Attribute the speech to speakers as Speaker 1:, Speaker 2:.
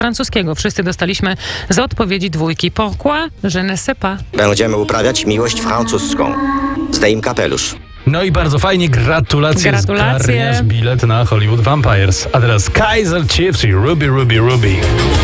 Speaker 1: francuskiego. Wszyscy dostaliśmy z odpowiedzi dwójki. Pourquoi je ne sais pas?
Speaker 2: Będziemy uprawiać miłość francuską. Zdejm kapelusz.
Speaker 3: No i bardzo fajnie, gratulacje.
Speaker 1: Gratulacje.
Speaker 3: Zgarniasz bilet na Hollywood Vampires. A teraz Kaiser Chiefs i Ruby, Ruby, Ruby.